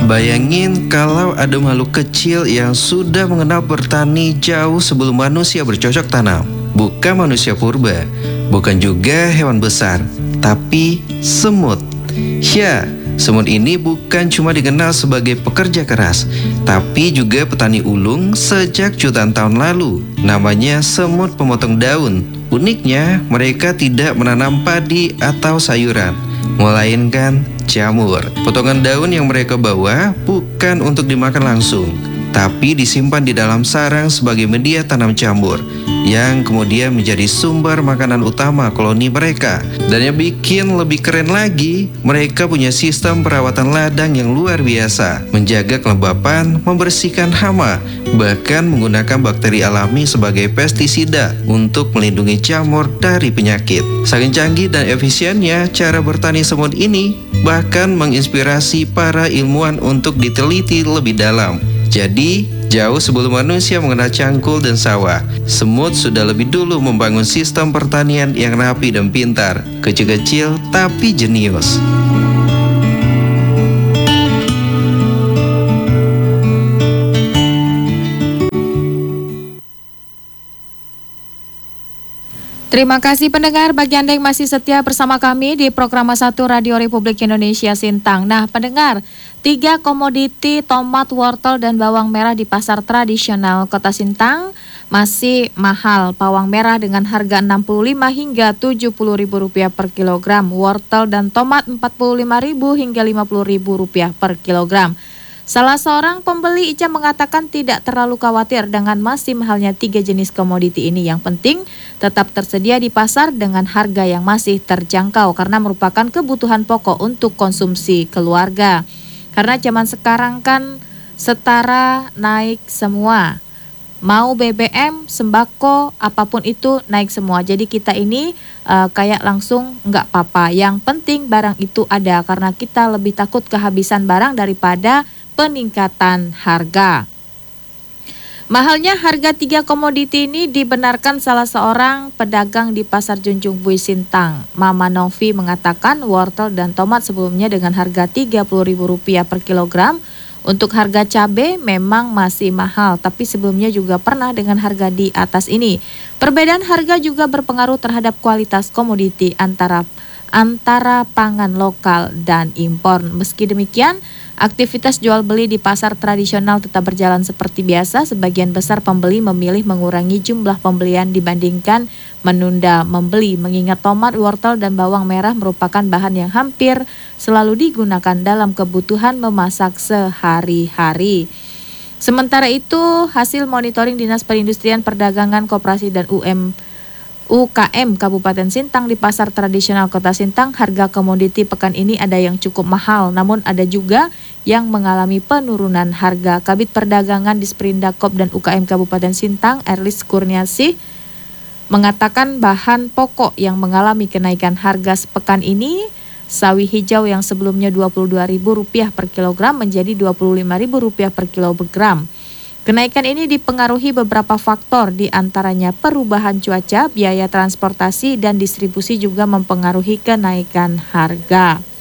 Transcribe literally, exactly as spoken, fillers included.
Bayangin kalau ada makhluk kecil yang sudah mengenal bertani jauh sebelum manusia bercocok tanam. Bukan manusia purba, bukan juga hewan besar, tapi semut. Ya, semut ini bukan cuma dikenal sebagai pekerja keras, tapi juga petani ulung sejak jutaan tahun lalu. Namanya semut pemotong daun. Uniknya, mereka tidak menanam padi atau sayuran, melainkan jamur. Potongan daun yang mereka bawa bukan untuk dimakan langsung, tapi disimpan di dalam sarang sebagai media tanam jamur, yang kemudian menjadi sumber makanan utama koloni mereka. Dan yang bikin lebih keren lagi, mereka punya sistem perawatan ladang yang luar biasa, menjaga kelembapan, membersihkan hama, bahkan menggunakan bakteri alami sebagai pestisida untuk melindungi jamur dari penyakit. Saking canggih dan efisiennya cara bertani semut ini, bahkan menginspirasi para ilmuwan untuk diteliti lebih dalam. Jadi, jauh sebelum manusia mengenal cangkul dan sawah, semut sudah lebih dulu membangun sistem pertanian yang rapi dan pintar, kecil-kecil tapi jenius. Terima kasih pendengar, bagi Anda yang masih setia bersama kami di Program satu Radio Republik Indonesia Sintang. Nah pendengar, tiga komoditi tomat, wortel, dan bawang merah di pasar tradisional Kota Sintang masih mahal. Bawang merah dengan harga enam puluh lima hingga tujuh puluh ribu rupiah per kilogram, wortel dan tomat empat puluh lima ribu hingga lima puluh ribu rupiah per kilogram. Salah seorang pembeli Ica mengatakan tidak terlalu khawatir dengan masih mahalnya tiga jenis komoditi ini. Yang penting tetap tersedia di pasar dengan harga yang masih terjangkau karena merupakan kebutuhan pokok untuk konsumsi keluarga. Karena zaman sekarang kan setara naik semua. Mau B B M, sembako, apapun itu naik semua. Jadi kita ini uh, kayak langsung nggak apa-apa. Yang penting barang itu ada karena kita lebih takut kehabisan barang daripada peningkatan harga. Mahalnya harga tiga komoditi ini dibenarkan salah seorang pedagang di Pasar Junjung Bui Sintang. Mama Novi mengatakan wortel dan tomat sebelumnya dengan harga tiga puluh ribu rupiah per kilogram. Untuk harga cabai memang masih mahal, tapi sebelumnya juga pernah dengan harga di atas ini. Perbedaan harga juga berpengaruh terhadap kualitas komoditi antara antara pangan lokal dan impor. Meski demikian, aktivitas jual beli di pasar tradisional tetap berjalan seperti biasa. Sebagian besar pembeli memilih mengurangi jumlah pembelian dibandingkan menunda membeli, mengingat tomat, wortel, dan bawang merah merupakan bahan yang hampir selalu digunakan dalam kebutuhan memasak sehari-hari. Sementara itu, hasil monitoring Dinas Perindustrian Perdagangan Koperasi dan U M U K M Kabupaten Sintang di pasar tradisional Kota Sintang, harga komoditi pekan ini ada yang cukup mahal, namun ada juga yang mengalami penurunan harga. Kabid Perdagangan Disperindak dan U K M Kabupaten Sintang, Erlis Kurniasih, mengatakan bahan pokok yang mengalami kenaikan harga sepekan ini, sawi hijau yang sebelumnya dua puluh dua ribu rupiah per kilogram menjadi dua puluh lima ribu rupiah per kilogram. Kenaikan ini dipengaruhi beberapa faktor, di antaranya perubahan cuaca, biaya transportasi, dan distribusi juga mempengaruhi kenaikan harga.